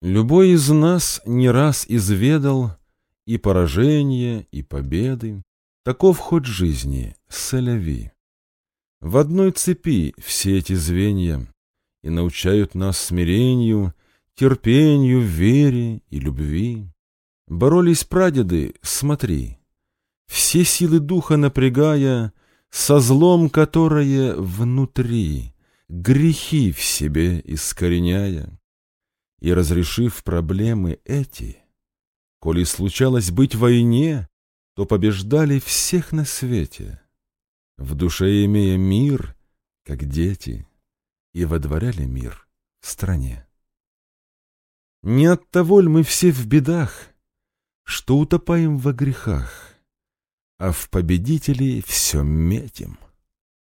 Любой из нас не раз изведал и поражения, и победы. Таков ход жизни, селяви. В одной цепи все эти звенья и научают нас смирению, терпению, вере и любви. Боролись прадеды, смотри, все силы духа напрягая, со злом, которое внутри, грехи в себе искореняя. И разрешив проблемы эти, коли случалось быть в войне, то побеждали всех на свете, в душе имея мир, как дети, и водворяли мир в стране. Не оттого ль мы все в бедах, что утопаем во грехах, а в победителей все метим?